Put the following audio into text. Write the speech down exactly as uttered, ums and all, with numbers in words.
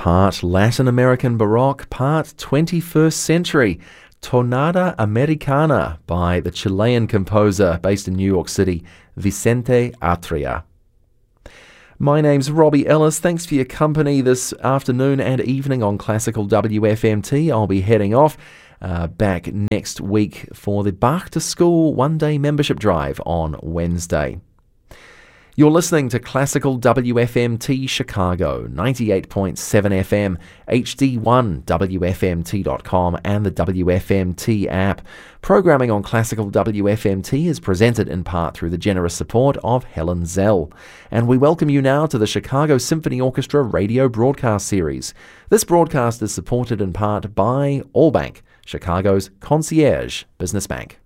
part Latin American Baroque, part twenty-first century, Tonada Americana by the Chilean composer based in New York City, Vicente Atria. My name's Robbie Ellis. Thanks for your company this afternoon and evening on Classical W F M T. I'll be heading off uh, back next week for the Bach to School one-day membership drive on Wednesday. You're listening to Classical W F M T Chicago, ninety-eight point seven F M, H D one, W F M T dot com and the W F M T app. Programming on Classical W F M T is presented in part through the generous support of Helen Zell. And we welcome you now to the Chicago Symphony Orchestra radio broadcast series. This broadcast is supported in part by Allbank, Chicago's concierge business bank.